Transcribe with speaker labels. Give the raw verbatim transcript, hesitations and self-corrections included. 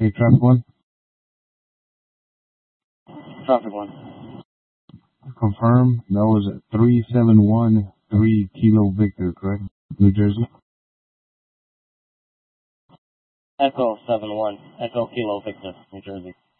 Speaker 1: Hey, traffic one.
Speaker 2: Traffic one.
Speaker 1: Confirm. That was three seven one three Kilo Victor, correct? New Jersey.
Speaker 2: Echo seven one. Echo Kilo Victor, New Jersey.